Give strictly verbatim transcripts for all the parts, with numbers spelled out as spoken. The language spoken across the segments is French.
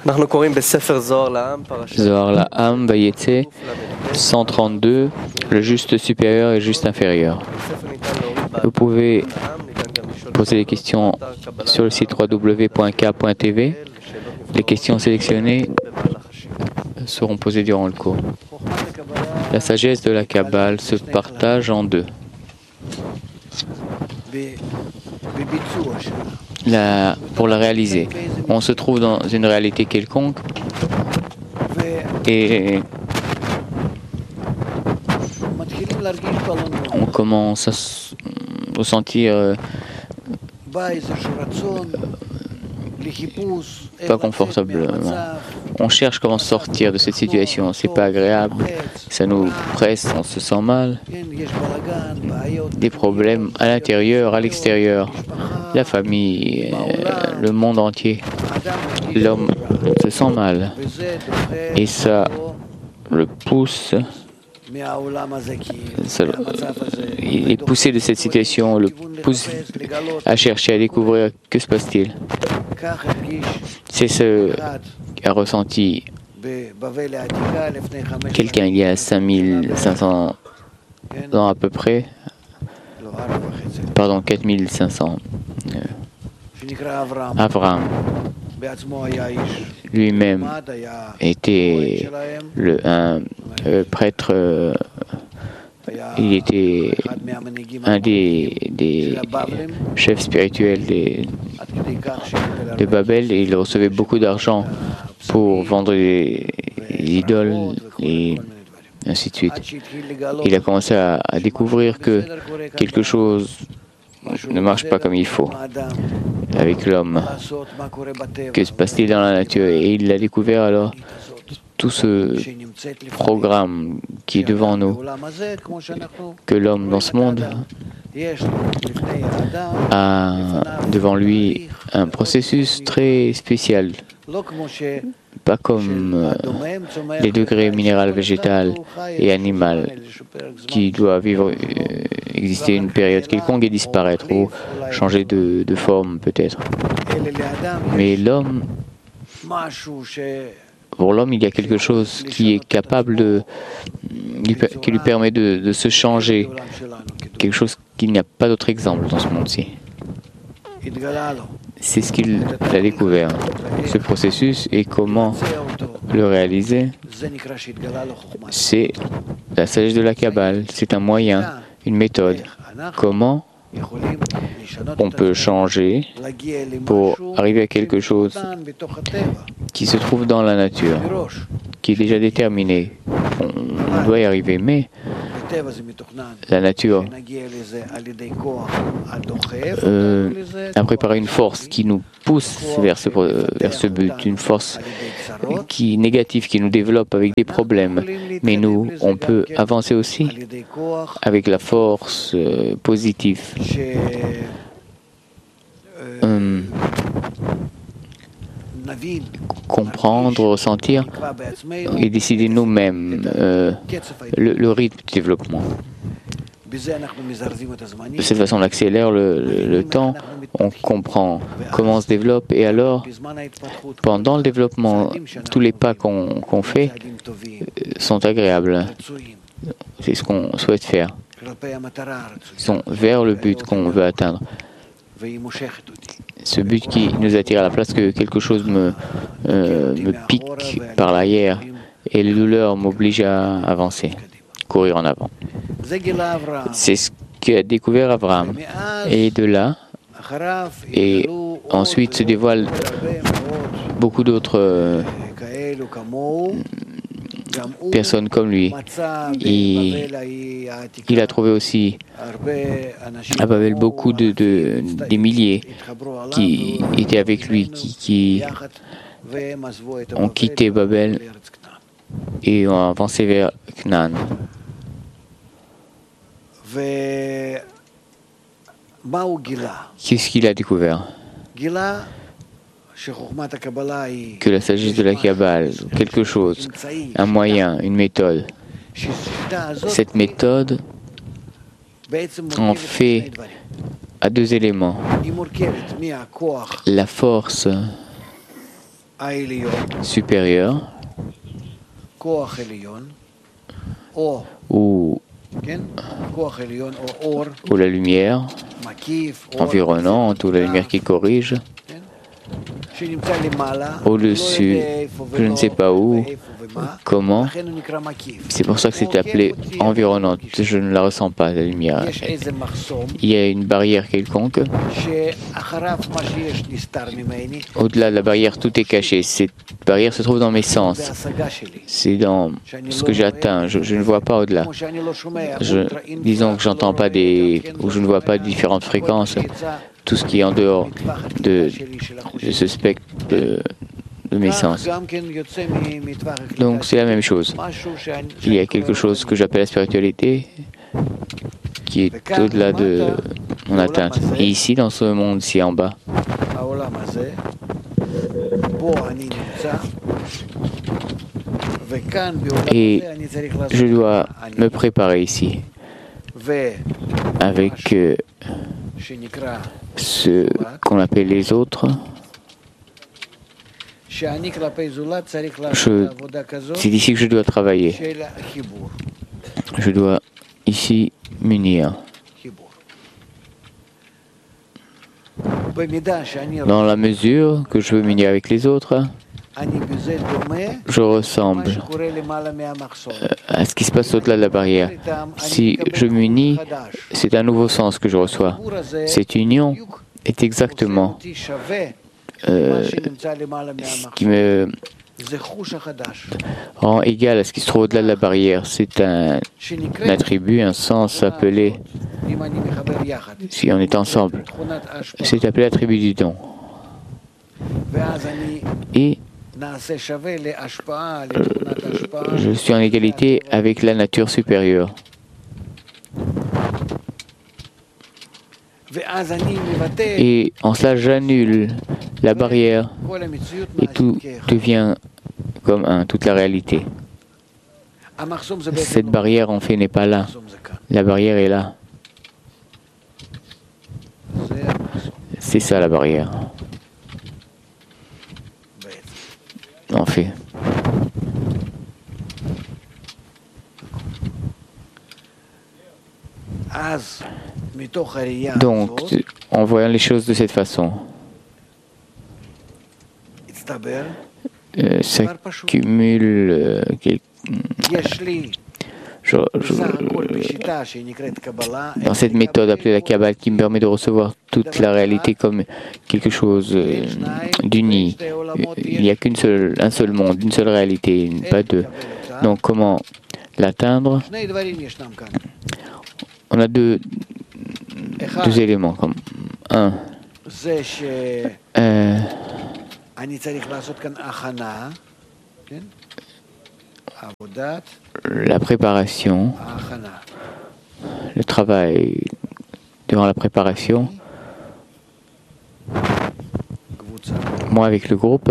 Zohar La'am, Vayetse, cent trente-deux, le juste supérieur et le juste inférieur. Vous pouvez poser des questions sur le site w w w point k point t v. Les questions sélectionnées seront posées durant le cours. La sagesse de la Kabbale se partage en deux. La, pour la réaliser, on se trouve dans une réalité quelconque et on commence à ressentir euh, pas confortablement. On cherche comment sortir de cette situation. C'est pas agréable, ça nous presse, on se sent mal. Des problèmes à l'intérieur, à l'extérieur, la famille, le monde entier. L'homme se sent mal et ça le pousse. Ça, il est poussé de cette situation, le pousse à chercher, à découvrir que se passe-t-il. C'est ce qu'a ressenti quelqu'un il y a cinq mille cinq cents ans à peu près, pardon, quatre mille cinq cents. Euh, Abraham lui-même était le, un euh, prêtre, euh, il était un des, des chefs spirituels des, de Babel et il recevait beaucoup d'argent pour vendre des, des idoles et ainsi de suite. Il a commencé à, à découvrir que quelque chose ne marche pas comme il faut avec l'homme. Que se passe-t-il dans la nature? Et il a découvert alors tout ce programme qui est devant nous, que l'homme dans ce monde a devant lui un processus très spécial, pas comme les degrés minéral, végétal et animal qui doivent vivre, exister une période quelconque et disparaître ou changer de, de forme peut-être. Mais l'homme, pour l'homme, il y a quelque chose qui est capable de, qui lui permet de, de se changer, quelque chose qu'il n'y a pas d'autre exemple dans ce monde-ci. C'est ce qu'il a découvert, ce processus, et comment le réaliser. C'est la sagesse de la Kabbale, c'est un moyen, une méthode. Comment on peut changer pour arriver à quelque chose qui se trouve dans la nature, qui est déjà déterminé. On, on doit y arriver, mais la nature euh, a préparé une force qui nous pousse vers ce, vers ce but, une force qui est négative, qui nous développe avec des problèmes. Mais nous, on peut avancer aussi avec la force euh, positive. Euh, comprendre, ressentir et décider nous-mêmes euh, le, le rythme du développement. De cette façon, on accélère le, le, le temps, on comprend comment on se développe et alors, pendant le développement, tous les pas qu'on qu'on fait sont agréables. C'est ce qu'on souhaite faire. Ils sont vers le but qu'on veut atteindre. Ce but qui nous attire à la place que quelque chose me, euh, me pique par l'arrière et les douleurs m'obligent à avancer, courir en avant. C'est ce qu'a découvert Abraham. Et de là, et ensuite se dévoilent beaucoup d'autres euh, personnes comme lui. Et il a trouvé aussi à Babel beaucoup de, de des milliers qui étaient avec lui, qui, qui ont quitté Babel et ont avancé vers Canaan. Qu'est-ce qu'il a découvert? Que la sagesse de la Kabbale, quelque chose, un moyen, une méthode. Cette méthode en fait à deux éléments. La force supérieur ou, ou la lumière environnante ou la lumière qui corrige au-dessus, je ne sais pas où, comment. C'est pour ça que c'est appelé environnante. Je ne la ressens pas, la lumière. Il y a une barrière quelconque. Au-delà de la barrière, tout est caché. Cette barrière se trouve dans mes sens. C'est dans ce que j'atteins. Je, je ne vois pas au-delà. Je, disons que j'entends pas des, ou je ne vois pas différentes fréquences. Tout ce qui est en dehors de, de ce spectre de, de mes sens. Donc c'est la même chose. Il y a quelque chose que j'appelle la spiritualité qui est au-delà de mon atteinte. Et ici, dans ce monde-ci en bas, et je dois me préparer ici avec euh, ce qu'on appelle les autres. C'est ici que je dois travailler. Je dois ici m'unir. Dans la mesure que je veux m'unir avec les autres, je ressemble à ce qui se passe au-delà de la barrière. Si je m'unis, c'est un nouveau sens que je reçois. Cette union est exactement euh, ce qui me rend égal à ce qui se trouve au-delà de la barrière. C'est un, un attribut, un sens appelé, si on est ensemble, c'est appelé l'attribut du don. Et je suis en égalité avec la nature supérieure. Et en cela, j'annule la barrière et tout devient comme un, toute la réalité. Cette barrière, en fait, n'est pas là. La barrière est là. C'est ça, la barrière. En fait. Donc, en voyant les choses de cette façon, euh, s'accumule euh, quel... je, je, dans cette méthode appelée la Kabbale qui me permet de recevoir toute la réalité comme quelque chose euh, d'uni. Il n'y a qu'un seul, un seul monde, une seule réalité, pas deux. Donc comment l'atteindre? On a deux, deux éléments. Comme un, euh, la préparation, le travail durant la préparation, moi avec le groupe.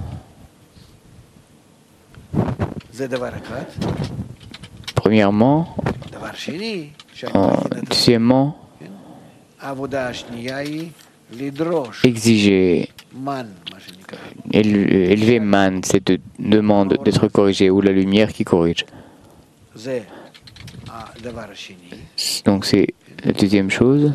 Premièrement, en, deuxièmement, exiger, élever man, cette demande d'être corrigé, ou la lumière qui corrige. Donc c'est la deuxième chose.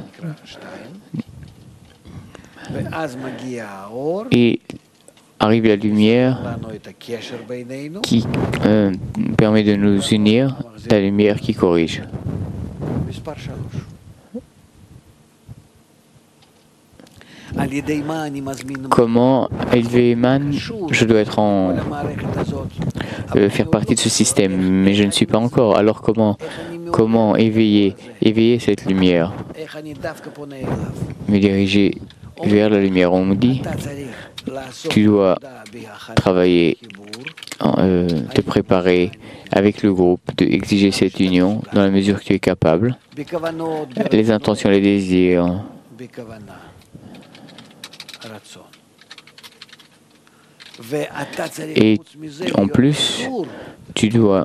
Et arrive la lumière qui euh, permet de nous unir, la lumière qui corrige. Comment élever man? Je dois être en euh, faire partie de ce système, mais je ne suis pas encore. Alors comment comment éveiller éveiller cette lumière, me diriger vers la lumière? On me dit, tu dois travailler, euh, te préparer avec le groupe, de exiger cette union dans la mesure que tu es capable. Les intentions, les désirs. Et en plus, tu dois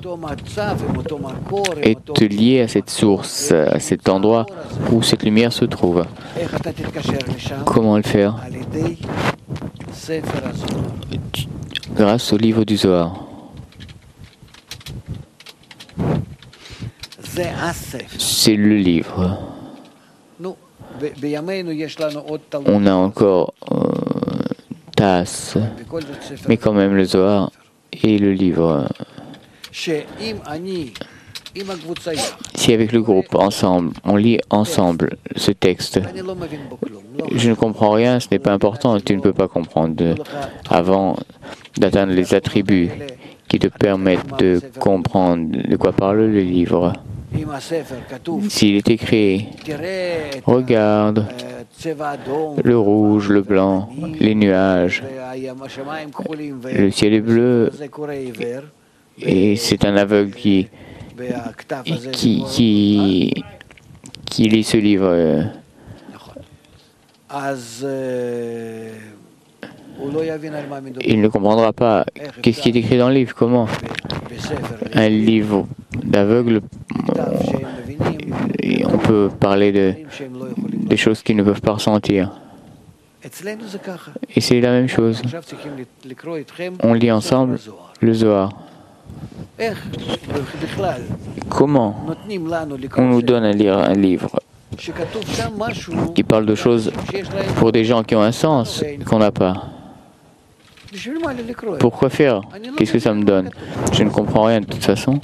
être lié à cette source, à cet endroit où cette lumière se trouve. Comment le faire? grâce au livre du Zohar. C'est le livre. On a encore euh, tasse, mais quand même le Zohar et le livre. Si avec le groupe, ensemble, on lit ensemble ce texte, je ne comprends rien, ce n'est pas important, tu ne peux pas comprendre avant d'atteindre les attributs qui te permettent de comprendre de quoi parle le livre. S'il est écrit, regarde le rouge, le blanc, les nuages, le ciel est bleu, et c'est un aveugle qui, qui, qui, qui lit ce livre. Il ne comprendra pas qu'est-ce qui est écrit dans le livre, comment. Un livre d'aveugle, et on peut parler de, des choses qu'ils ne peuvent pas ressentir. Et c'est la même chose. On lit ensemble le Zohar. Comment on nous donne à lire un livre qui parle de choses pour des gens qui ont un sens qu'on n'a pas? Pourquoi faire? Qu'est-ce que ça me donne? Je ne comprends rien de toute façon.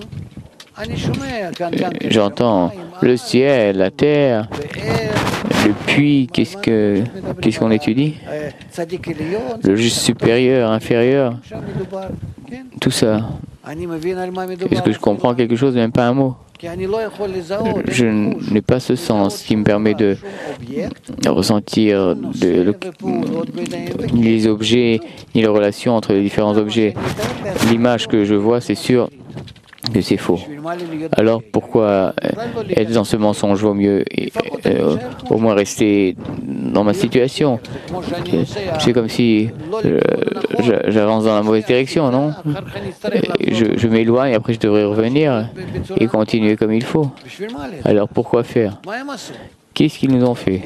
J'entends le ciel, la terre, le puits, qu'est-ce que qu'est-ce qu'on étudie? Le juste supérieur, inférieur, tout ça. Est-ce que je comprends quelque chose, même pas un mot? Je n'ai pas ce sens qui me permet de ressentir de, de, ni les objets, ni les relations entre les différents objets. L'image que je vois, c'est sûr que c'est faux. Alors pourquoi être dans ce mensonge? Vaut mieux euh, au moins rester dans ma situation. C'est comme si euh, j'avance dans la mauvaise direction, non? Je, je m'éloigne, après je devrais revenir et continuer comme il faut. Alors pourquoi faire? Qu'est-ce qu'ils nous ont fait?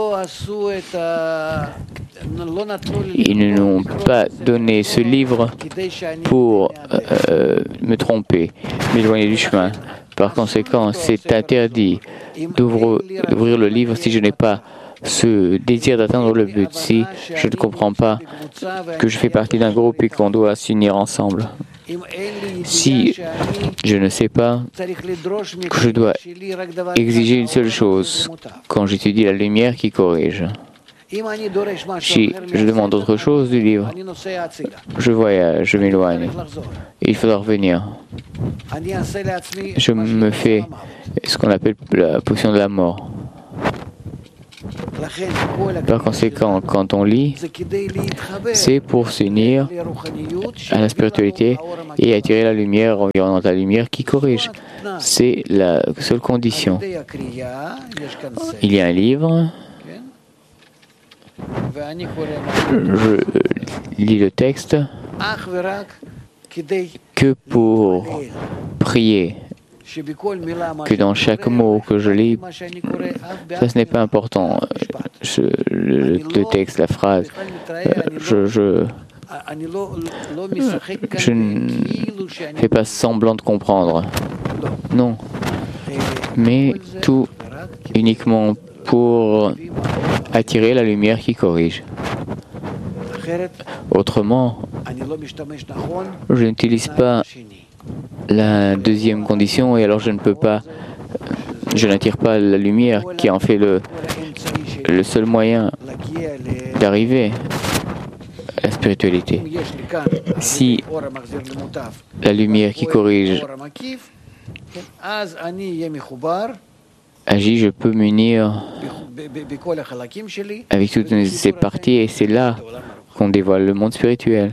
Ils ne nous ont pas donné ce livre pour euh, me tromper, m'éloigner du chemin. Par conséquent, c'est interdit d'ouvrir le livre si je n'ai pas ce désir d'atteindre le but, si je ne comprends pas que je fais partie d'un groupe et qu'on doit s'unir ensemble. Si je ne sais pas que je dois exiger une seule chose quand j'étudie la lumière qui corrige. Si je demande autre chose du livre, je voyage, je m'éloigne. Il faudra revenir. Je me fais ce qu'on appelle la potion de la mort. Par conséquent, quand on lit, c'est pour s'unir à la spiritualité et attirer la lumière environnante, la lumière qui corrige. C'est la seule condition. Il y a un livre. Je lis le texte que pour prier, que dans chaque mot que je lis, ça ce n'est pas important. Je, le, le texte, la phrase, je, je, je ne fais pas semblant de comprendre. Non. Mais tout uniquement pour attirer la lumière qui corrige. Autrement, je n'utilise pas la deuxième condition et alors je ne peux pas, je n'attire pas la lumière qui en fait le, le seul moyen d'arriver à la spiritualité. Si la lumière qui corrige agit, je peux m'unir avec toutes ces parties et c'est là qu'on dévoile le monde spirituel.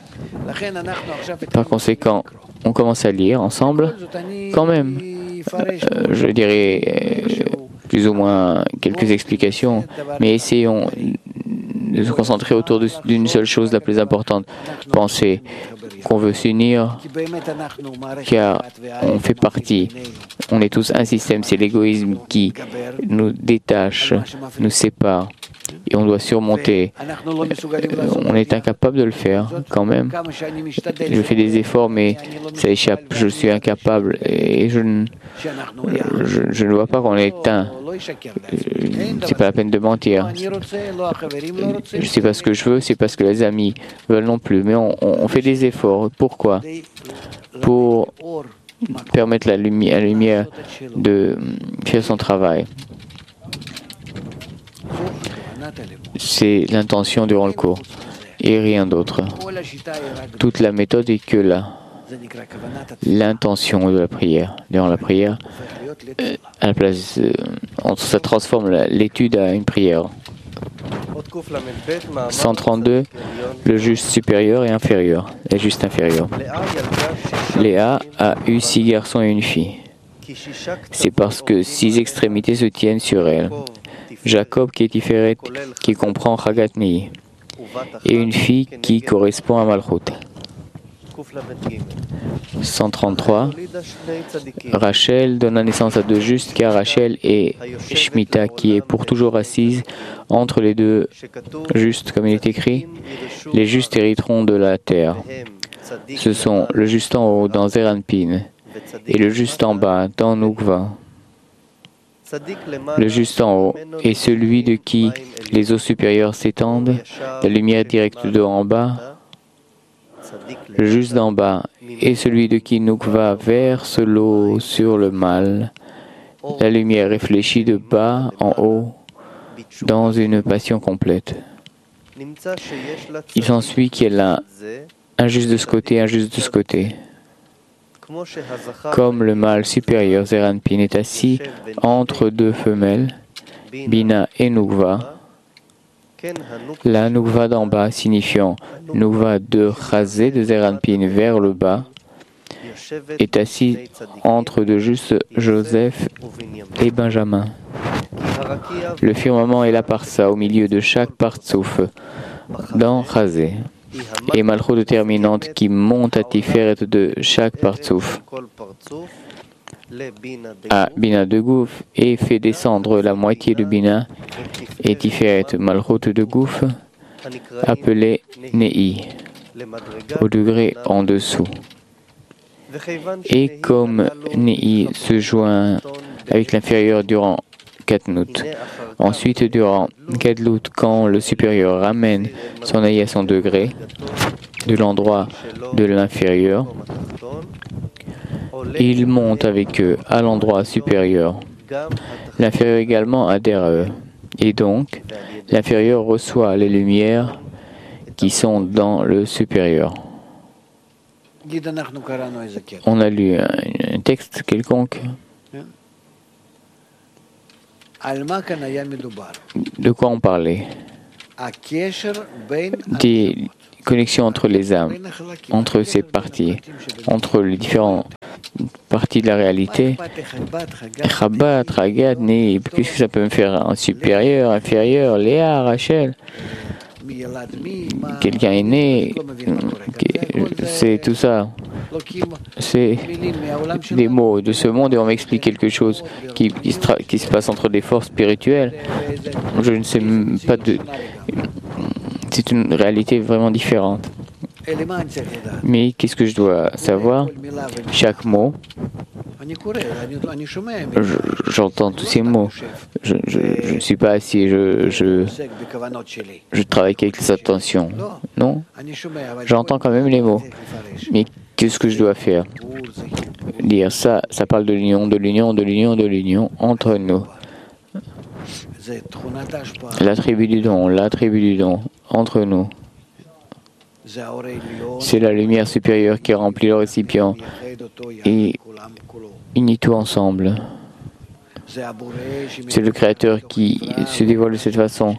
Par conséquent, on commence à lire ensemble, quand même, euh, je dirais euh, plus ou moins quelques explications, mais essayons de se concentrer autour d'une seule chose la plus importante. Penser qu'on veut s'unir, car on fait partie, on est tous un système, c'est l'égoïsme qui nous détache, nous sépare. Et on doit surmonter. On est incapable de le faire quand même. Je fais des efforts, mais ça échappe. Je suis incapable et je ne, je, je ne vois pas qu'on est un. C'est pas la peine de mentir. Je sais pas ce que je veux, c'est pas ce que les amis veulent non plus. Mais on, on fait des efforts. Pourquoi? Pour permettre la lumière, la lumière de faire son travail. C'est l'intention durant le cours et rien d'autre. Toute la méthode est que là. L'intention de la prière. Durant la prière, euh, à la place, euh, ça transforme l'étude à une prière. cent trente-deux, le juste supérieur et inférieur. Le juste inférieur. Léa a eu six garçons et une fille. C'est parce que six extrémités se tiennent sur elle. Jacob qui est Tiferet, qui comprend Chagat Nii, et une fille qui correspond à Malchut. cent trente-trois. Rachel donne naissance à deux justes, car Rachel est Shemitah, qui est pour toujours assise entre les deux justes, comme il est écrit. Les justes hériteront de la terre. Ce sont le juste en haut dans Zeranpin et le juste en bas dans Nukva. Le juste en haut est celui de qui les eaux supérieures s'étendent, la lumière directe de en bas. Le juste d'en bas est celui de qui Nukva verse l'eau sur le mal, la lumière réfléchie de bas en haut dans une passion complète. Il s'ensuit qu'elle a un juste de ce côté, un juste de ce côté. Comme le mâle supérieur Zeranpin est assis entre deux femelles, Bina et Nukva, la Nukva d'en bas signifiant Nukva de Chazé de Zeranpin vers le bas, est assis entre deux justes Joseph et Benjamin. Le firmament est la parsa au milieu de chaque partsouf dans Chazé. Et Malchut déterminante qui monte à Tiferet de chaque partsouf à Bina de Gouf et fait descendre la moitié de Bina et Tiferet Malchut de Gouf appelé Nei au degré en dessous. Et comme Nei se joint avec l'inférieur durant Katnout. Ensuite, durant Gadlut, quand le supérieur ramène son œil à son degré de l'endroit de l'inférieur, il monte avec eux à l'endroit supérieur. L'inférieur également adhère à eux. Et donc, l'inférieur reçoit les lumières qui sont dans le supérieur. On a lu un, un texte quelconque. De quoi on parlait? Des connexions entre les âmes, entre ces parties, entre les différentes parties de la réalité. Chabad, Chagat, Nii, qu'est-ce que ça peut me faire? Un supérieur, inférieur, Léa, Rachel. Quelqu'un est né, c'est tout ça. C'est des mots de ce monde et on m'explique quelque chose qui, qui, se tra- qui se passe entre des forces spirituelles. Je ne sais pas de... C'est une réalité vraiment différente. Mais qu'est-ce que je dois savoir? Chaque mot, je, j'entends tous ces mots. Je, je, je ne suis pas assis, je, je, je travaille avec les attentions. Non, j'entends quand même les mots. Mais qu'est-ce que je dois faire? Dire ça, ça parle de l'union, de l'union, de l'union, de l'union entre nous. L'attribut du don, l'attribut du don entre nous. C'est la lumière supérieure qui remplit le récipient et unit tout ensemble. C'est le Créateur qui se dévoile de cette façon.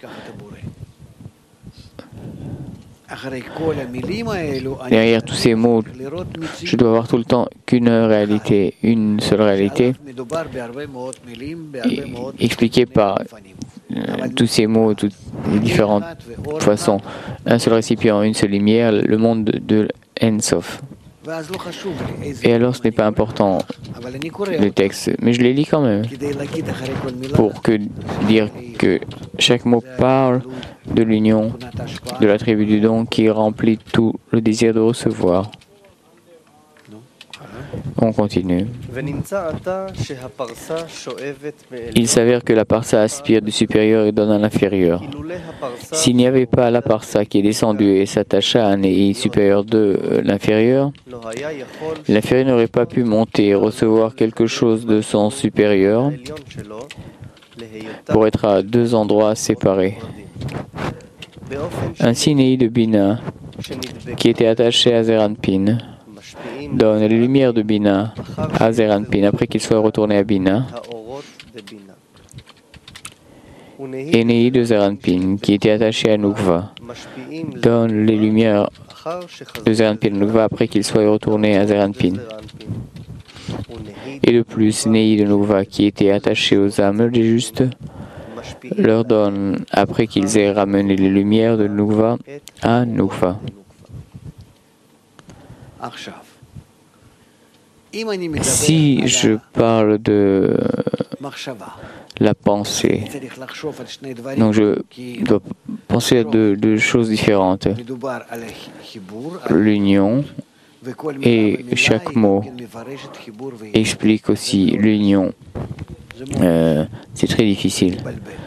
Derrière tous ces mots, je dois voir tout le temps qu'une réalité, une seule réalité, expliquée par tous ces mots, toutes les différentes façons. Un seul récipient, une seule lumière, le monde de Ensof. Et alors ce n'est pas important le texte, mais je les lis quand même pour que, dire que chaque mot parle de l'union, de l'attribut du don qui remplit tout le désir de recevoir. On continue. Il s'avère que la parsa aspire du supérieur et donne à l'inférieur. S'il n'y avait pas la parsa qui est descendue et s'attacha à un Nei supérieur de l'inférieur, l'inférieur n'aurait pas pu monter et recevoir quelque chose de son supérieur pour être à deux endroits séparés. Ainsi, Nei de Bina, qui était attaché à Zeranpin, donne les lumières de Bina à Zeranpin après qu'il soit retourné à Bina. Et Nei de Zeranpin, qui était attaché à Nukva, donne les lumières de Zeranpin Nukva après qu'il soit retourné à Zeranpin. Et de plus, Nei de Nukva, qui était attaché aux âmes des justes, leur donne après qu'ils aient ramené les lumières de Nukva à Nukva. Si je parle de la pensée, donc je dois penser à deux, deux choses différentes. L'union et chaque mot explique aussi l'union. Euh, c'est très difficile.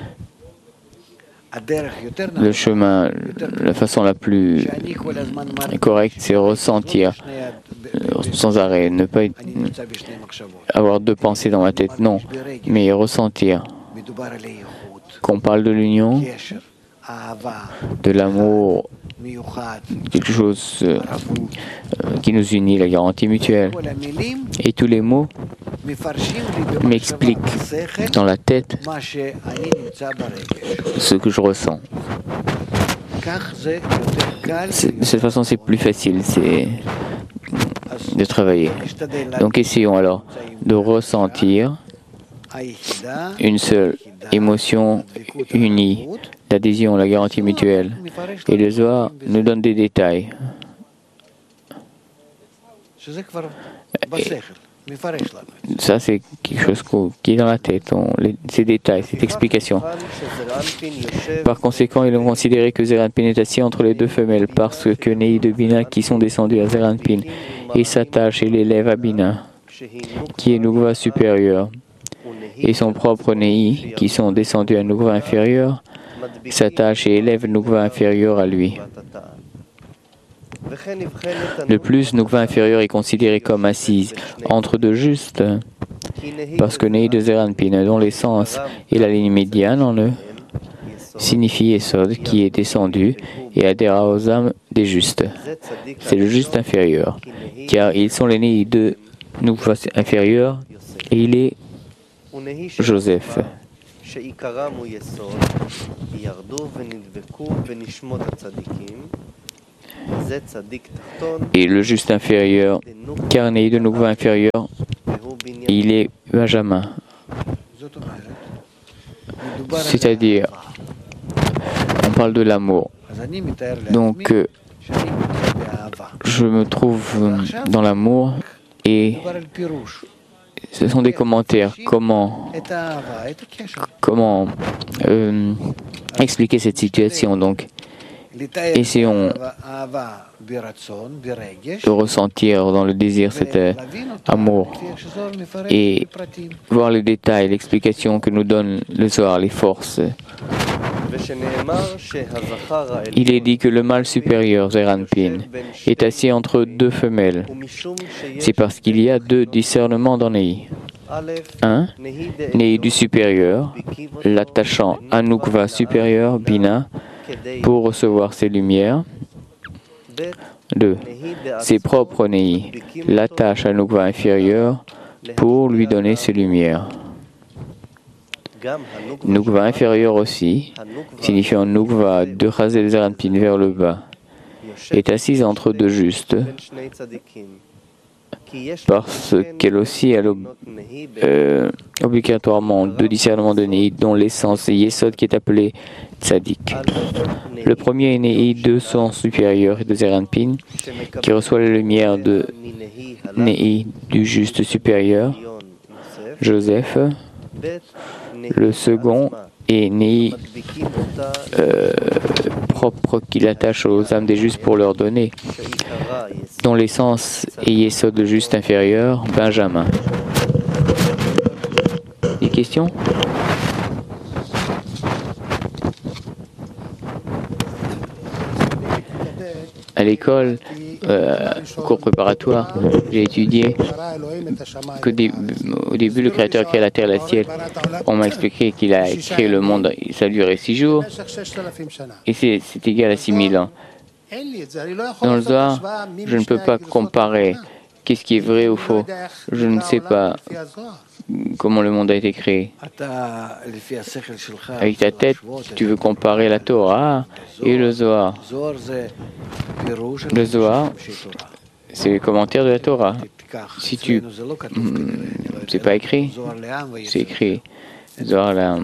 Le chemin, la façon la plus correcte, c'est ressentir sans arrêt, ne pas avoir deux pensées dans la tête, non, mais ressentir qu'on parle de l'union, de l'amour, quelque chose euh, qui nous unit, la garantie mutuelle. Et tous les mots m'expliquent dans la tête ce que je ressens. De cette façon, c'est plus facile, c'est de travailler. Donc essayons alors de ressentir une seule émotion unie, d'adhésion, la garantie mutuelle. Et le Zohar nous donne des détails. Et ça, c'est quelque chose qui est dans la tête, on, les, ces détails, cette explication. Par conséquent, ils ont considéré que Zeranpin est assis entre les deux femelles parce que Nei de Bina qui sont descendus à Zeranpin et s'attachent et l'élèvent à Bina, qui est Nukva supérieur, et son propre Nei, qui sont descendus à Nukva inférieur, s'attachent et élèvent Nukva inférieur à lui. De plus, Nukva inférieur est considérée comme assise entre deux justes, parce que Nei de Zeranpin, dont l'essence et la ligne médiane en eux, signifie Esod, qui est descendu et adhéra aux âmes des justes. C'est le juste inférieur, car ils sont les Nei de Nukva inférieur et il est Joseph. Et le juste inférieur, car Nei de Nukva inférieur, il est Benjamin. C'est-à-dire, on parle de l'amour. Donc, euh, je me trouve dans l'amour et ce sont des commentaires. Comment, comment euh, expliquer cette situation donc? Essayons de ressentir dans le désir cet euh, amour et voir les détails, l'explication que nous donne le Zohar, les forces. Il est dit que le mâle supérieur, Zeranpin, est assis entre deux femelles. C'est parce qu'il y a deux discernements dans Nei. Un, Nei du supérieur, l'attachant à Nukva supérieur, Bina, pour recevoir ses lumières. Deux, ses propres Nei, l'attache à Nukva inférieur pour lui donner ses lumières. Nukva inférieur aussi, signifiant Nukva de Chazel Zeranpin vers le bas, est assise entre deux justes, parce qu'elle aussi a euh, obligatoirement deux discernements de Nehi, dont l'essence Yesod qui est appelé Tzadik. Le premier est Nehi, deux sens supérieurs de Zeranpin, qui reçoit la lumière de Nehi du juste supérieur, Joseph. Le second est Nehi euh, propre qu'il attache aux âmes des justes pour leur donner, dont l'essence est Yesod de juste inférieur, Benjamin. Des questions? À l'école, euh, cours préparatoire, j'ai étudié qu'au dé au début, le Créateur a créé la terre et le ciel. On m'a expliqué qu'il a créé le monde, ça durait six jours, et c'est égal à six mille ans. Dans le Zohar, je ne peux pas comparer qu'est-ce qui est vrai ou faux. Je ne sais pas comment le monde a été créé. Avec ta tête, tu veux comparer la Torah et le Zohar. Le Zohar, c'est les commentaires de la Torah. Si tu... C'est pas écrit, c'est écrit. Zohar, là...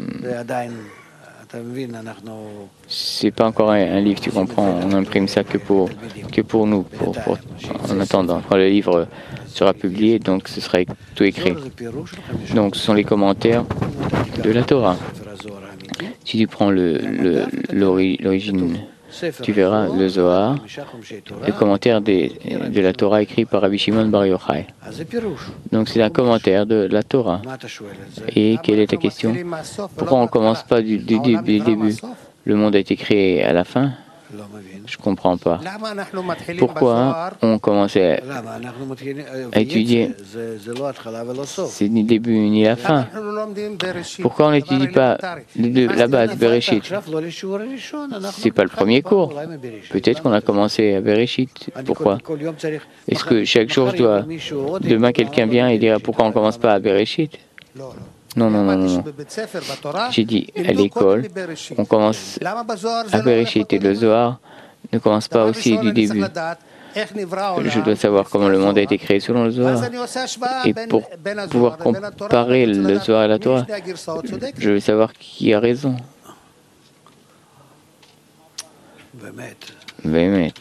C'est pas encore un, un livre, tu comprends, on imprime ça que pour, que pour nous, pour, pour, en attendant. Quand le livre sera publié, donc ce sera tout écrit. Donc ce sont les commentaires de la Torah. Si tu prends l'origine, tu verras le Zohar, le commentaire des, de la Torah écrit par Rabbi Shimon Bar Yochai. Donc c'est un commentaire de la Torah. Et quelle est ta question? Pourquoi on ne commence pas du, du, du, du début? Le monde a été créé à la fin? Je ne comprends pas. Pourquoi on commençait à étudier? C'est ni le début ni la fin. Pourquoi on n'étudie pas la base, Bereshit? Ce n'est pas le premier cours. Peut-être qu'on a commencé à Bereshit. Pourquoi? Est-ce que chaque jour, je dois... Demain, quelqu'un vient et dira pourquoi on ne commence pas à Bereshit? Non, non, non, non. J'ai dit, à l'école, on commence à Bereshit et le Zohar ne commence pas aussi du début. Je dois savoir comment le monde a été créé selon le Zohar. Et pour pouvoir comparer le Zohar et la Torah, je veux savoir qui a raison. Bémet.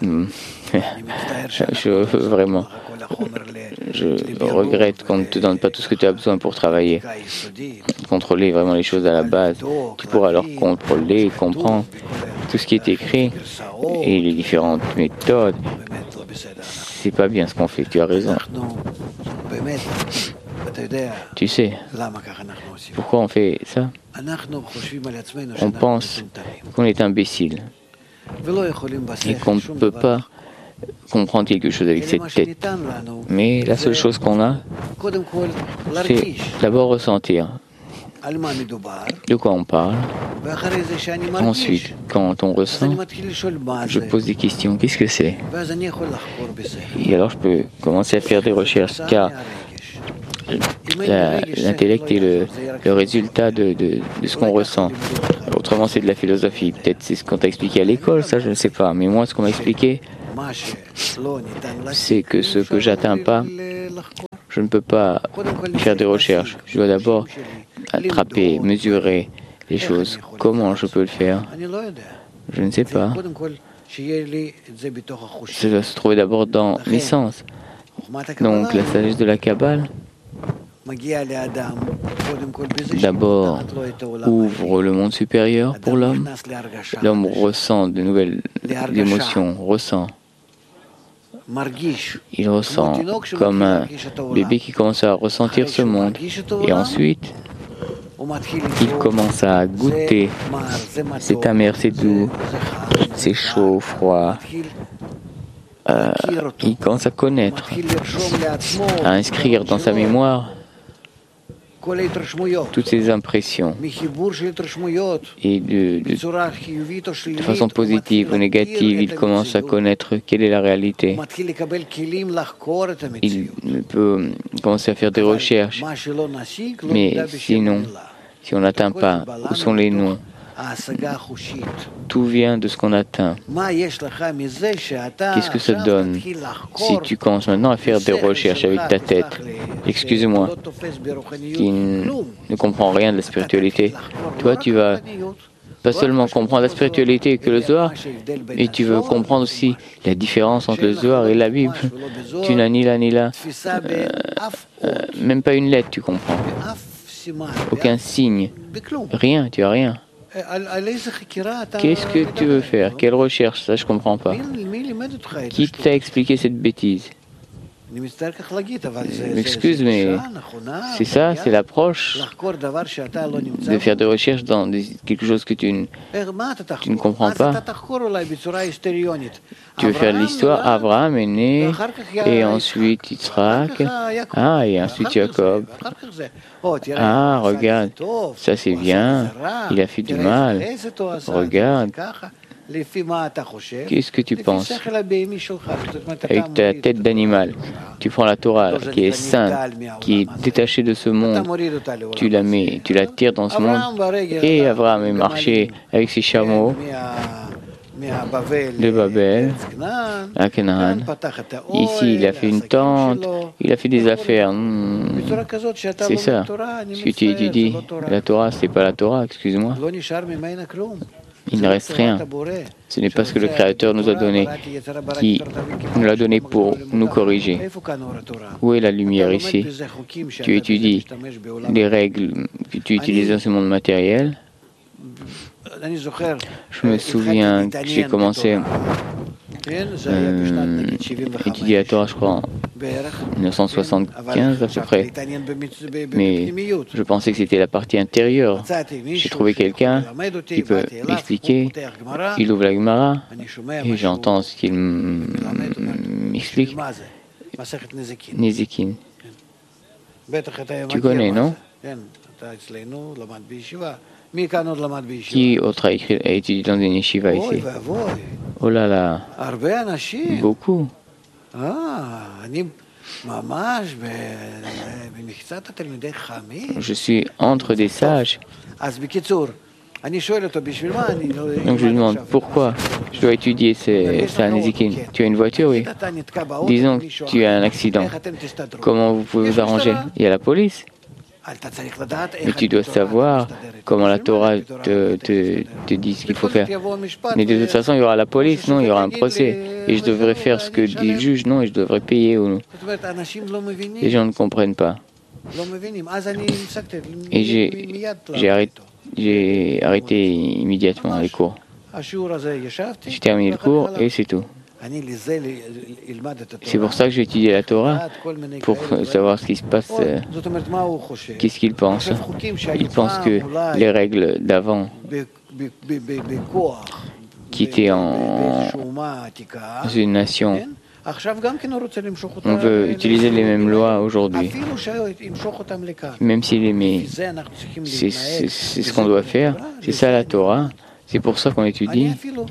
Je, vraiment, je regrette qu'on ne te donne pas tout ce que tu as besoin pour travailler. Contrôler vraiment les choses à la base. Tu pourras alors contrôler et comprendre tout ce qui est écrit et les différentes méthodes. C'est pas bien ce qu'on fait, tu as raison. Tu sais pourquoi on fait ça? On pense qu'on est imbécile et qu'on ne peut pas comprendre quelque chose avec cette tête. Mais la seule chose qu'on a, c'est d'abord ressentir de quoi on parle. Ensuite, quand on ressent, je pose des questions. Qu'est-ce que c'est? Et alors je peux commencer à faire des recherches, car l'intellect est le, le résultat de, de, de ce qu'on ressent. Autrement, c'est de la philosophie. Peut-être c'est ce qu'on t'a expliqué à l'école, ça je ne sais pas. Mais moi, ce qu'on m'a expliqué, c'est que ce que j'atteins pas, je ne peux pas faire des recherches. Je dois d'abord attraper, mesurer les choses. Comment je peux le faire? Je ne sais pas. Ça doit se trouver d'abord dans mes sens. Donc, la sagesse de la Kabbale, d'abord, ouvre le monde supérieur pour l'homme. L'homme ressent de nouvelles émotions, ressent. Il ressent comme un bébé qui commence à ressentir ce monde. Et ensuite, il commence à goûter. C'est amer, c'est doux, c'est chaud, froid. Euh, il commence à connaître, à inscrire dans sa mémoire toutes ces impressions et de, de, de façon positive ou négative, il commence à connaître quelle est la réalité. Il peut commencer à faire des recherches, mais sinon, si on n'atteint pas où sont les noms Tout vient de ce qu'on atteint. Qu'est-ce que ça te donne si tu commences maintenant à faire des recherches avec ta tête? Excuse-moi, qui ne comprend rien de la spiritualité. Toi, tu vas pas seulement comprendre la spiritualité que le Zohar, mais tu veux comprendre aussi la différence entre le Zohar et la Bible. Tu n'as ni là ni là, euh, euh, même pas une lettre, tu comprends. Aucun signe, rien, tu as rien. Qu'est-ce que tu veux faire? Quelle recherche? Ça, je comprends pas. Qui t'a expliqué cette bêtise? M'excuse, mais c'est ça, c'est l'approche de faire des recherches dans des, quelque chose que tu ne, tu ne comprends pas. Tu veux faire l'histoire, Abraham est né, et ensuite Yitzhak, ah, et ensuite Jacob. Ah, regarde, ça c'est bien, il a fait du mal. Regarde. Qu'est-ce que tu penses? Avec ta tête d'animal, tu prends la Torah qui est sainte, qui est détachée de ce monde, tu la mets, tu la tires dans ce monde. Et Abraham est marché avec ses chameaux de Babel à Canaan. Ici, il a fait une tente, il a fait des affaires. Hmm. C'est ça. Ce que tu étudies, la Torah, c'est pas la Torah, excuse-moi. Il ne reste rien. Ce n'est pas ce que le Créateur nous a donné, qui nous l'a donné pour nous corriger. Où est la lumière ici? Tu étudies les règles que tu utilises dans ce monde matériel. Je me souviens que j'ai commencé euh, étudier la Torah, je crois, en mille neuf cent soixante-quinze à peu près. Mais je pensais que c'était la partie intérieure. J'ai trouvé quelqu'un qui peut m'expliquer. Il ouvre la Gemara et j'entends ce qu'il m'explique. Nezikin. Tu connais, non? Qui autre a, écrit, a étudié dans une yeshiva ici? Oh là là, beaucoup. Je suis entre des sages. Donc je lui demande pourquoi je dois étudier ça, Nezikin. Tu as une voiture, oui. Disons que tu as un accident. Comment vous pouvez vous arranger? Il y a la police. Mais tu dois savoir comment la Torah te, te, te dit ce qu'il faut faire. Mais de toute façon, il y aura la police, non, il y aura un procès. Et je devrais faire ce que dit le juge, non, et je devrais payer ou non. Les gens ne comprennent pas. Et j'ai arrêté, j'ai arrêté immédiatement les cours. J'ai terminé le cours et c'est tout. C'est pour ça que j'ai étudié la Torah, pour savoir ce qui se passe, euh, qu'est-ce qu'il pense. Il pense que les règles d'avant, qui étaient en une nation, on veut utiliser les mêmes lois aujourd'hui, même s'il est mais c'est ce qu'on doit faire, c'est ça la Torah. C'est pour ça qu'on étudie,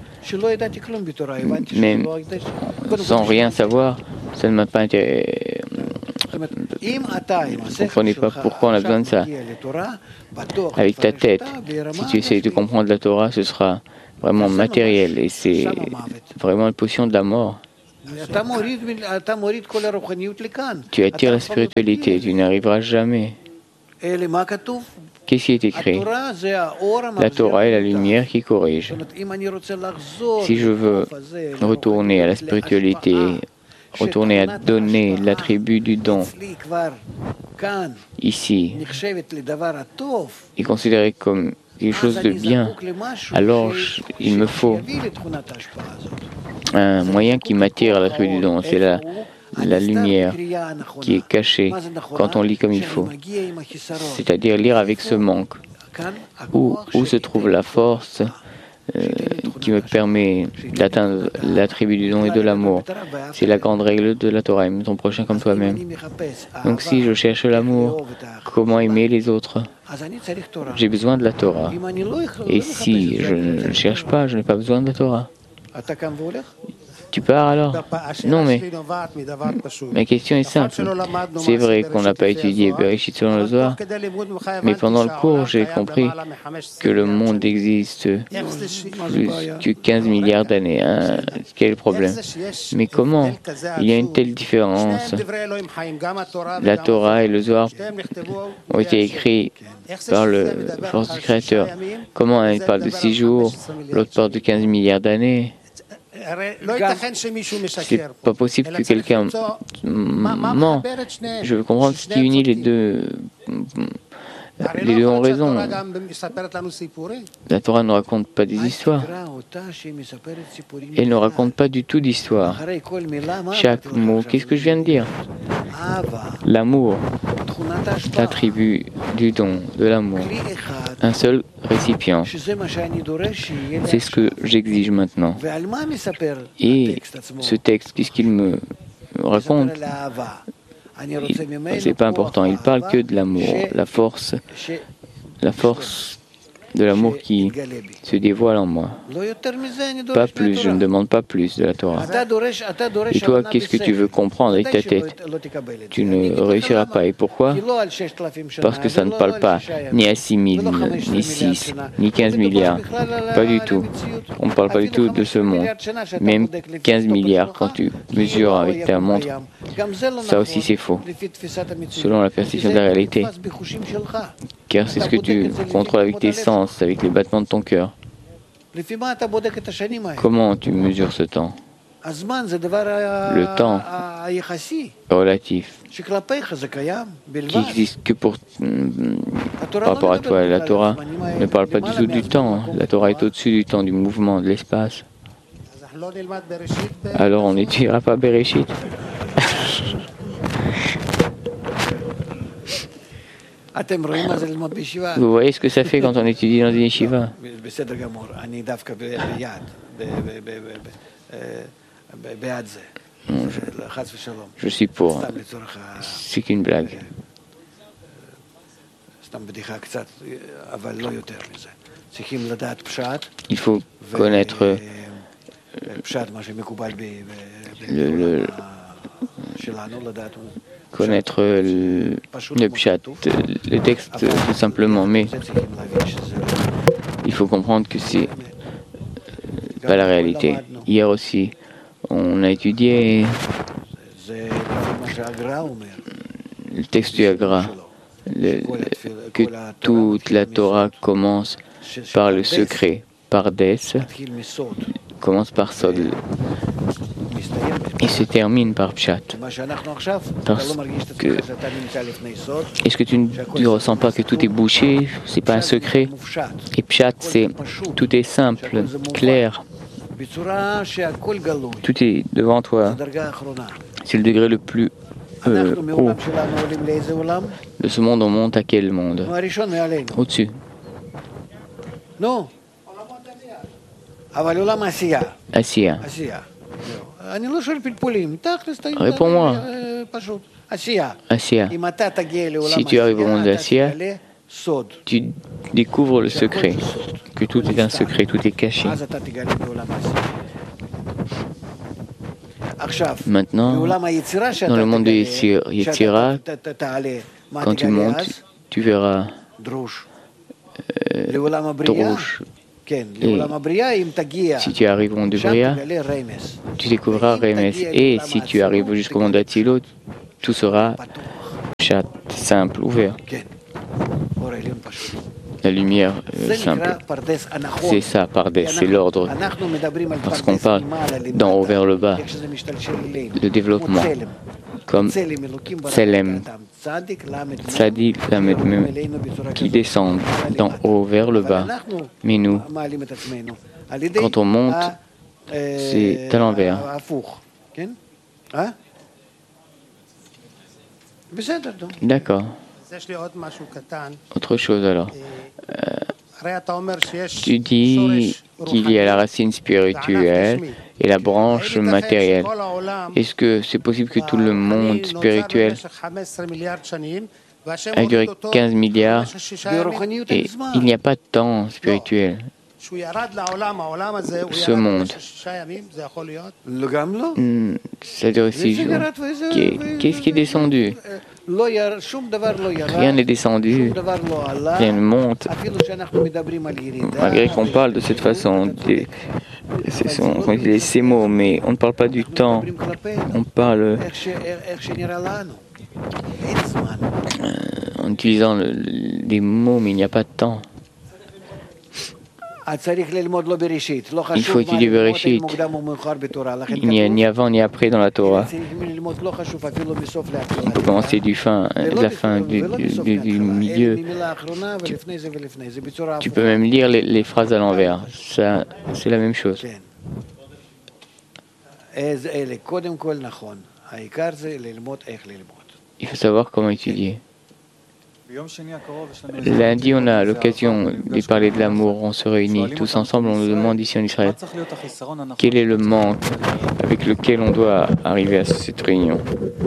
même sans rien savoir, ça ne m'a pas intéressé. Vous ne comprenez pas pourquoi on a besoin de ça. Avec ta tête, si tu essayes de comprendre la Torah, ce sera vraiment matériel et c'est vraiment une potion de la mort. Tu attires la spiritualité, tu n'arriveras jamais. Qu'est-ce qui est écrit? La Torah est la lumière qui corrige. Si je veux retourner à la spiritualité, retourner à donner l'attribut du don ici, et considéré comme quelque chose de bien, alors il me faut un moyen qui m'attire à l'attribut du don. C'est la, la lumière qui est cachée quand on lit comme il faut. C'est-à-dire lire avec ce manque. Où, où se trouve la force euh, qui me permet d'atteindre l'attribut du don et de l'amour? C'est la grande règle de la Torah, aime ton prochain comme toi-même. Donc si je cherche l'amour, comment aimer les autres? J'ai besoin de la Torah. Et si je ne cherche pas, je n'ai pas besoin de la Torah. Tu pars alors? Non, mais ma question est simple. C'est vrai qu'on n'a pas étudié Bereshit selon le Zohar, mais pendant le cours, j'ai compris que le monde existe plus que quinze milliards d'années. Hein? Quel est le problème? Mais comment il y a une telle différence? La Torah et le Zohar ont été écrits par le force du Créateur. Comment un parle de six jours, l'autre parle de quinze milliards d'années? C'est pas possible que quelqu'un ment. Je veux comprendre ce qui unit les deux. Les deux ont raison. La Torah ne raconte pas des histoires. Elle ne raconte pas du tout d'histoire. Chaque mot, qu'est-ce que je viens de dire? L'amour, l'attribut du don, de l'amour. Un seul récipient. C'est ce que j'exige maintenant. Et ce texte, qu'est-ce qu'il me raconte? C'est pas important. Il parle que de l'amour, la force, la force de l'amour qui se dévoile en moi. Pas plus, je ne demande pas plus de la Torah. Et toi, qu'est-ce que tu veux comprendre avec ta tête? Tu ne réussiras pas. Et pourquoi? Parce que ça ne parle pas ni à six mille, ni six, ni quinze milliards. Pas du tout. On ne parle pas du tout de ce monde. Même quinze milliards, quand tu mesures avec ta montre, ça aussi c'est faux. Selon la perception de la réalité. Car c'est ce que tu contrôles avec tes sens, avec les battements de ton cœur. Comment tu mesures ce temps? Le temps relatif, qui existe que pour, par rapport à toi. La Torah ne parle pas du tout du temps. La Torah est au-dessus du temps, du mouvement, de l'espace. Alors on n'étudiera pas Bereshit. Vous voyez ce que ça fait quand on étudie dans une yeshiva? Non, je, je suis pour. C'est qu'une blague. Il faut connaître le, le, connaître le, le pshat, le texte tout simplement, mais il faut comprendre que c'est pas la réalité. Hier aussi, on a étudié le texte du Agra, le, le, que toute la Torah commence par le secret, par Des, commence par Sod, et se termine par Pshat. Parce que, est-ce que tu ne ressens pas que tout est bouché, c'est pas un secret? Et Pshat, c'est tout est simple, clair. Tout est devant toi. C'est le degré le plus euh, haut. De ce monde, on monte à quel monde? Au-dessus. Asiya. Réponds-moi. Asiya. Si tu arrives au monde d'Asiya, tu découvres le secret, que tout est un secret, tout est caché. Maintenant, dans le monde de Yetzira, quand tu montes, tu verras euh, Drush. Et si tu arrives au monde de Bria, tu découvriras Remes. Et si tu arrives jusqu'au monde d'Atzilot, tout sera chat, simple, ouvert. La lumière euh, simple. C'est ça, Pardes, c'est l'ordre. Parce qu'on parle d'en haut vers le bas, le développement, comme Tselem, Tzadik, Lamed, qui descendent d'en haut vers le bas. Mais nous, quand on monte, c'est à l'envers. D'accord. Autre chose alors. Euh, tu dis qu'il y a la racine spirituelle et la branche matérielle. Est-ce que c'est possible que tout le monde spirituel a duré quinze milliards et il n'y a pas de temps spirituel? ce monde. Hmm, c'est-à-dire six jours. Qu'est-ce qui est descendu? Rien n'est descendu, rien ne monte. Malgré qu'on parle de cette façon, des, ce sont ces mots, mais on ne parle pas du temps, on parle euh, en utilisant le, des mots, mais il n'y a pas de temps. Il faut étudier Bereshit. Il n'y a ni avant ni après dans la Torah. On peut commencer du fin, de la fin, du, du, du milieu. Tu, tu peux même lire les, les phrases à l'envers. Ça, c'est la même chose. Il faut savoir comment étudier. Lundi, on a l'occasion de parler de l'amour. On se réunit tous ensemble. On nous demande ici en Israël quel est le manque avec lequel on doit arriver à cette réunion.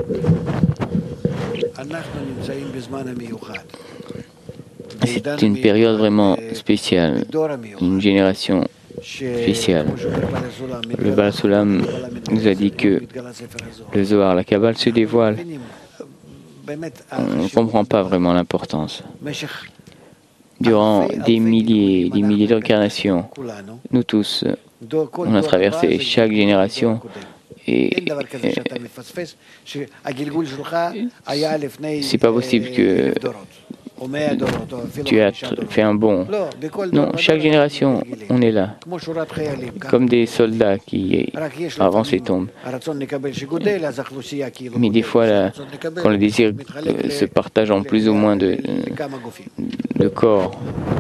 C'est une période vraiment spéciale, une génération spéciale. Le Baal Sulam nous a dit que le Zohar, la Kabbale se dévoile. On ne comprend pas vraiment l'importance. Durant des milliers, des milliers d'incarnations, nous tous, on a traversé chaque génération et, et c'est pas possible que tu as fait un bond. Non, chaque génération, on est là, comme des soldats qui avancent et tombent. Mais des fois, là, quand le désir euh, se partage en plus ou moins de, de corps,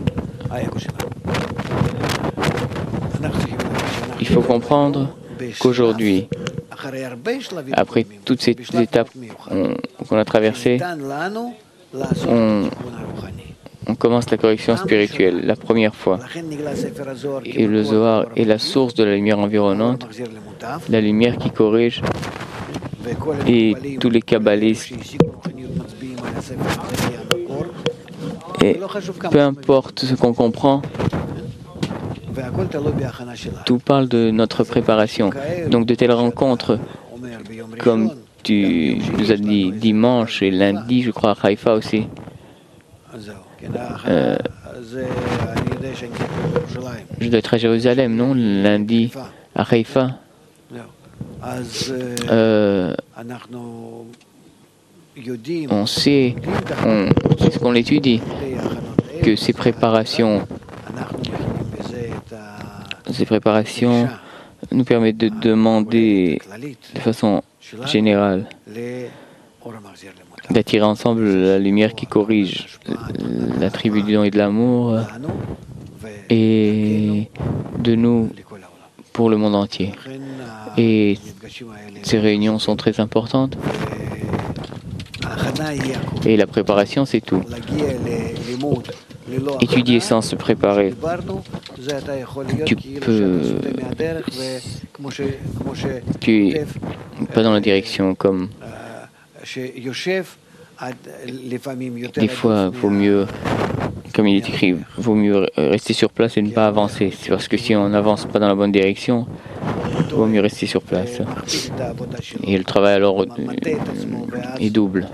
il faut comprendre qu'aujourd'hui, après toutes ces étapes qu'on a traversées, on, on commence la correction spirituelle, la première fois. Et le Zohar est la source de la lumière environnante, la lumière qui corrige. Et tous les kabbalistes, et peu importe ce qu'on comprend, tout parle de notre préparation. Donc de telles rencontres, comme tu nous as dit dimanche et lundi, je crois, à Haïfa aussi. Euh, je dois être à Jérusalem, non? Lundi, à Haïfa. Euh, on sait, on, c'est ce qu'on l'étudie, que ces préparations, ces préparations nous permettent de demander de façon générale d'attirer ensemble la lumière qui corrige la tribu du don et de l'amour et de nous pour le monde entier. Et ces réunions sont très importantes. Et la préparation, c'est tout. Étudier sans se préparer. Tu peux... Tu es pas dans la direction comme... Des fois, il vaut mieux, comme il est écrit, il vaut mieux rester sur place et ne pas avancer. C'est parce que si on n'avance pas dans la bonne direction, il vaut mieux rester sur place. Et le travail alors est double.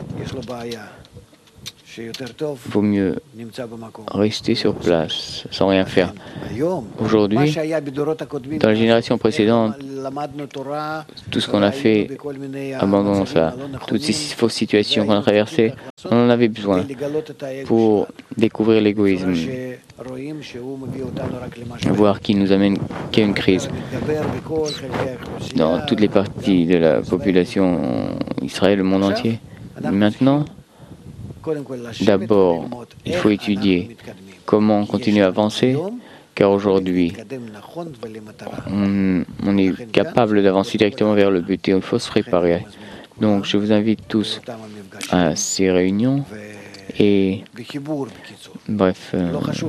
Il vaut mieux rester sur place sans rien faire. Aujourd'hui, dans la génération précédente, tout ce qu'on a fait, abandonnons ça. Toutes ces fausses situations qu'on a traversées, on en avait besoin pour découvrir l'égoïsme, voir qu'il nous amène qu'à une crise. Dans toutes les parties de la population, Israël, le monde entier. Maintenant, d'abord, il faut étudier comment continuer à avancer, car aujourd'hui, on, on est capable d'avancer directement vers le but et il faut se préparer. Donc, je vous invite tous à ces réunions et, bref, euh,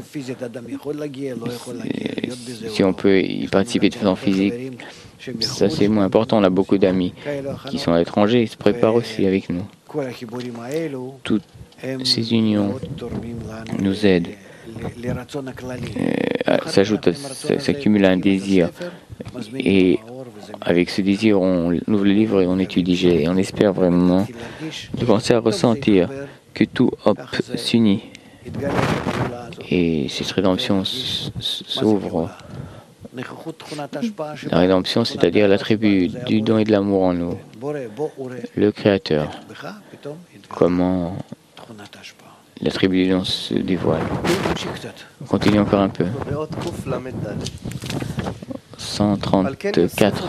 si on peut y participer de façon physique, ça c'est moins important. On a beaucoup d'amis qui sont à l'étranger, ils se préparent aussi avec nous. Toutes ces unions nous aident euh, s'ajoute, s'accumule un désir. Et avec ce désir, on ouvre le livre et on étudie. Et on espère vraiment de penser à ressentir que tout hop s'unit. Et cette rédemption s'ouvre. La rédemption, c'est-à-dire l'attribut du don et de l'amour en nous. Le Créateur. Comment l'attribut du don se dévoile. On continue encore un peu. cent trente-quatre.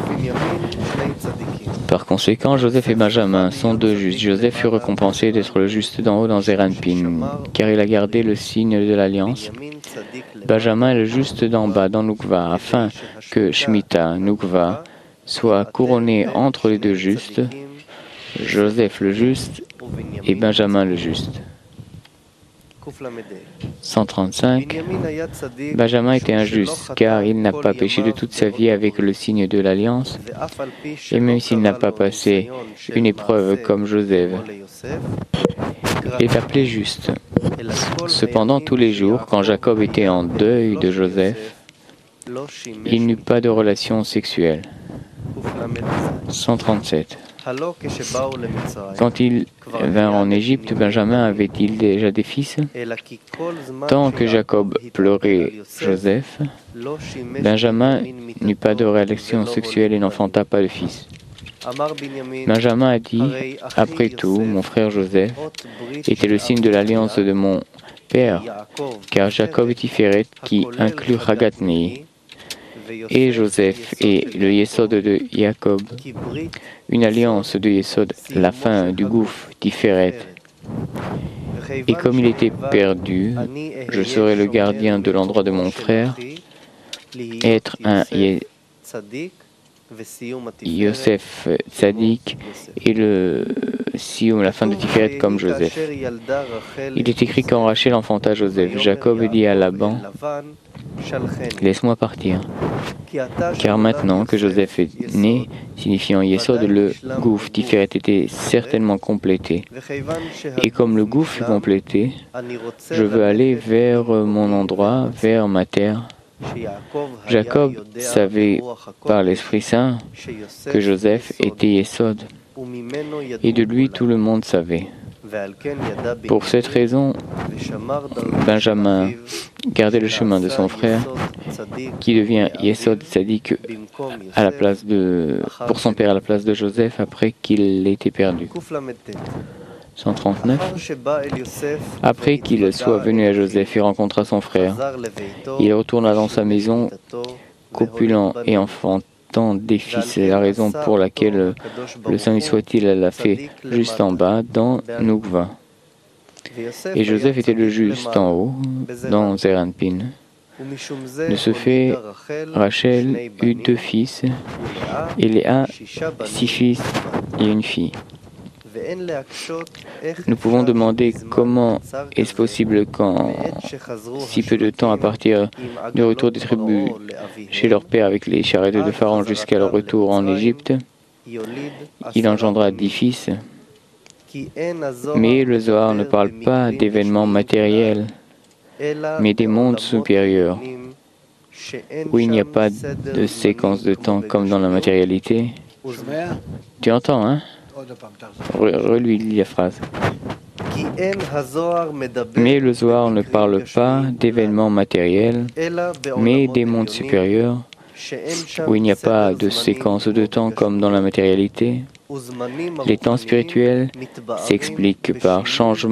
Par conséquent, Joseph et Benjamin sont deux justes. Joseph fut récompensé d'être le juste d'en haut dans Zeranpin, car il a gardé le signe de l'alliance. Benjamin est le juste d'en bas dans Nukva, afin que Shemitah, Nukva, soit couronné entre les deux justes, Joseph le juste et Benjamin le juste. cent trente-cinq. Benjamin était injuste, car il n'a pas péché de toute sa vie avec le signe de l'alliance, et même s'il n'a pas passé une épreuve comme Joseph, il est appelé juste. Cependant, tous les jours, quand Jacob était en deuil de Joseph, il n'eut pas de relation sexuelle. cent trente-sept. Quand ils vinrent en Égypte, Benjamin avait-il déjà des fils? Tant que Jacob pleurait Joseph, Benjamin n'eut pas de relation sexuelle et n'enfanta pas de fils. Benjamin a dit, « Après tout, mon frère Joseph était le signe de l'alliance de mon père, car Jacob est Tiferet qui inclut Hagatnei. Et Joseph est le Yesod de Jacob, une alliance de Yesod, la fin du gouffre Tiferet. Et comme il était perdu, je serai le gardien de l'endroit de mon frère, être un Yosef Tzadik et le Sioum, la fin de Tiferet comme Joseph. Il est écrit quand Rachel enfanta Joseph, Jacob dit à Laban, « Laisse-moi partir. » Car maintenant que Joseph est né, signifiant Yesod, le gouffre Tiferet était certainement complété. Et comme le gouffre fut complété, je veux aller vers mon endroit, vers ma terre. Jacob savait par l'Esprit Saint que Joseph était Yesod, et de lui tout le monde savait. Pour cette raison, Benjamin gardait le chemin de son frère, qui devient Yesod Tzadik à la place de, pour son père à la place de Joseph après qu'il ait été perdu. cent trente-neuf. Après qu'il soit venu à Joseph et rencontra son frère, il retourna dans sa maison, copulent et enfantant des fils. C'est la raison pour laquelle le Saint soit-il l'a fait juste en bas, dans Nukva. Et Joseph était le juste en haut, dans Zeranpin. De ce fait, Rachel eut deux fils, et Léa six fils et une fille. Nous pouvons demander comment est-ce possible qu'en si peu de temps à partir du retour des tribus chez leur père avec les charrettes de Pharaon jusqu'à leur retour en Égypte, il engendra dix fils. Mais le Zohar ne parle pas d'événements matériels, mais des mondes supérieurs, où il n'y a pas de séquence de temps comme dans la matérialité. Tu entends, hein? Relis la phrase. Mais le Zohar ne parle pas d'événements matériels, mais des mondes supérieurs, où il n'y a pas de séquence de temps comme dans la matérialité. Les temps spirituels s'expliquent par changement